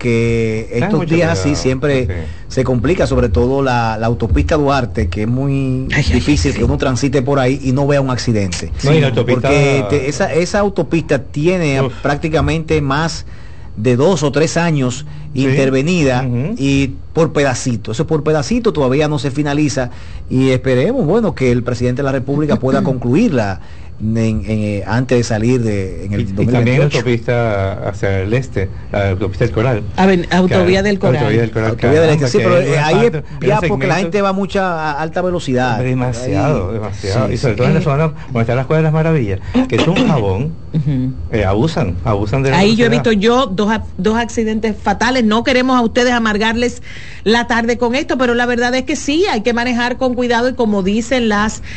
porque estos días así siempre se complica, sobre todo la autopista Duarte, que es muy difícil que uno transite por ahí y no vea un accidente. Porque esa autopista tiene prácticamente más de 2 o 3 años intervenida y por pedacito. Eso por pedacito todavía no se finaliza y esperemos, bueno, que el presidente de la República pueda concluirla antes de salir en el 2028. Y también la autopista hacia el este, la autopista del Coral. Autovía del Coral. Autovía del este, sí, pero ahí es ya porque la gente va a mucha alta velocidad. Demasiado. Y sobre todo en la zona donde está la Cueva de las Maravillas, que es un jabón, abusan de la ahí velocidad. Yo he visto dos accidentes fatales. No queremos a ustedes amargarles la tarde con esto, pero la verdad es que sí, hay que manejar con cuidado y como dicen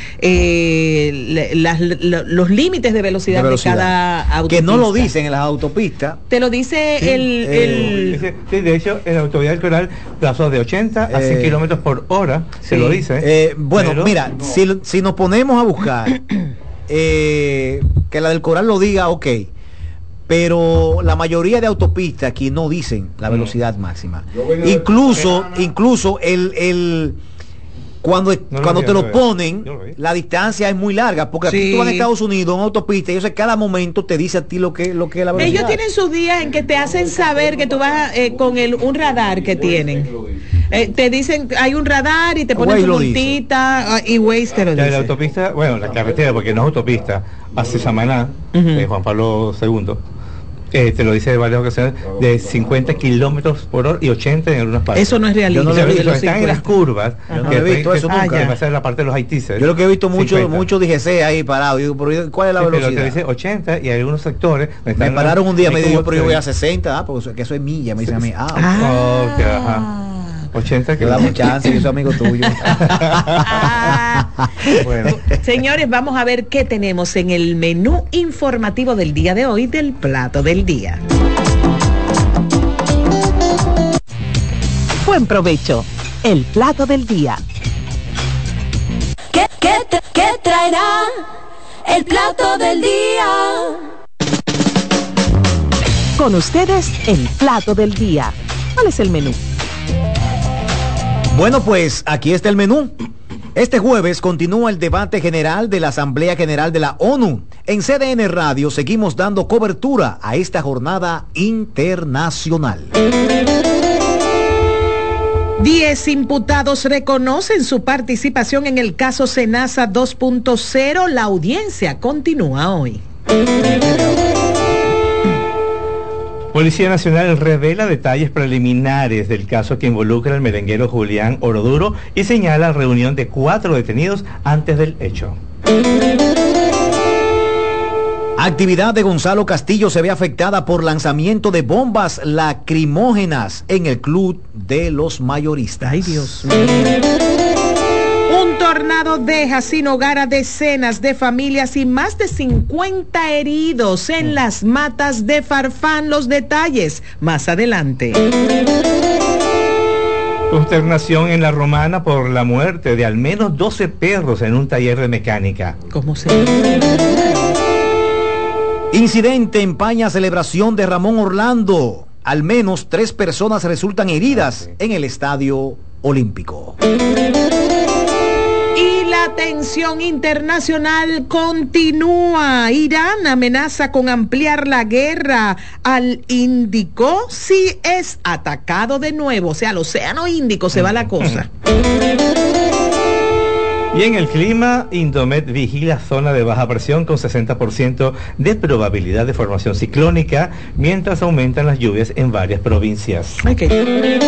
los límites de velocidad de cada autopista. Que no lo dicen en las autopistas. Te lo dice sí, de hecho, en la autovía del Coral, plazos de 80 a 100 kilómetros por hora, se lo dice. Bueno, pero, mira, si nos ponemos a buscar que la del Coral lo diga, ok, pero la mayoría de autopistas aquí no dicen la velocidad máxima. Incluso cuando te lo ponen, la distancia es muy larga, porque aquí tú vas a Estados Unidos en autopista y ellos cada momento te dice a ti lo que es la velocidad. Ellos tienen sus días en que te hacen saber que tú vas con un radar que tienen. Te dicen, hay un radar y te ponen tu multita y Waze te lo dice. La autopista, bueno, la carretera, porque no es autopista, hacia Samaná, de Juan Pablo II, te lo dice de varias ocasiones, de 50 kilómetros por hora y 80 en algunas partes. Eso no es realista. Yo no lo he visto, están en las curvas. Yo no he visto eso nunca. Va a ser la parte de los haitíes. Yo lo que he visto mucho DGC ahí parado. Digo, pero ¿cuál es la velocidad? Pero te dice 80 y hay algunos sectores. Me pararon un día, me dijo, pero yo voy a 60, porque eso es milla. Me dicen a mí, okay, ajá. 80 que damos chance, yo soy amigo tuyo. Bueno. Señores, vamos a ver qué tenemos en el menú informativo del día de hoy del plato del día. Buen provecho. El plato del día. ¿Qué traerá el plato del día? Con ustedes, el plato del día. ¿Cuál es el menú? Bueno, pues aquí está el menú. Este jueves continúa el debate general de la Asamblea General de la ONU. En CDN Radio seguimos dando cobertura a esta jornada internacional. 10 imputados reconocen su participación en el caso Senasa 2.0. La audiencia continúa hoy. Policía Nacional revela detalles preliminares del caso que involucra al merenguero Julián Oroduro y señala reunión de 4 detenidos antes del hecho. Actividad de Gonzalo Castillo se ve afectada por lanzamiento de bombas lacrimógenas en el Club de los Mayoristas. Ay, Dios mío. Un tornado deja sin hogar a decenas de familias y más de 50 heridos en las matas de Farfán. Los detalles más adelante. Consternación en La Romana por la muerte de al menos 12 perros en un taller de mecánica. ¿Cómo se Incidente empaña celebración de Ramón Orlando. Al menos 3 personas resultan heridas en el Estadio Olímpico. La tensión internacional continúa. Irán amenaza con ampliar la guerra al Índico si es atacado de nuevo. O sea, al Océano Índico se va la cosa. Y en el clima, Indomet vigila zona de baja presión con 60% de probabilidad de formación ciclónica, mientras aumentan las lluvias en varias provincias. Okay.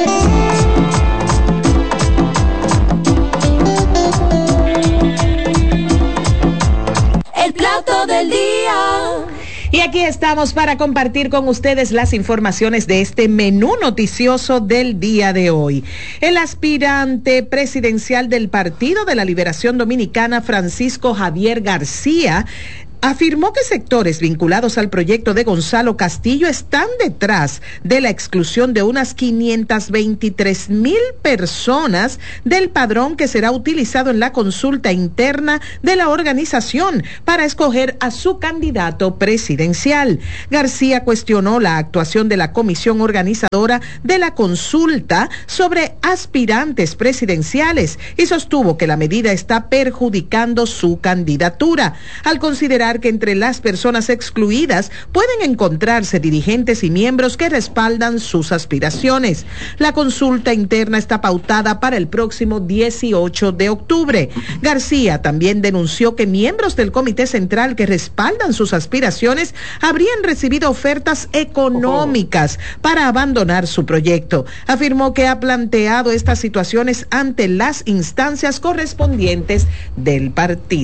El plato del día. Y aquí estamos para compartir con ustedes las informaciones de este menú noticioso del día de hoy. El aspirante presidencial del Partido de la Liberación Dominicana, Francisco Javier García, afirmó que sectores vinculados al proyecto de Gonzalo Castillo están detrás de la exclusión de unas 523,000 personas del padrón que será utilizado en la consulta interna de la organización para escoger a su candidato presidencial. García cuestionó la actuación de la comisión organizadora de la consulta sobre aspirantes presidenciales y sostuvo que la medida está perjudicando su candidatura, al considerar que entre las personas excluidas pueden encontrarse dirigentes y miembros que respaldan sus aspiraciones. La consulta interna está pautada para el próximo 18 de octubre. García también denunció que miembros del Comité Central que respaldan sus aspiraciones habrían recibido ofertas económicas para abandonar su proyecto. Afirmó que ha planteado estas situaciones ante las instancias correspondientes del partido.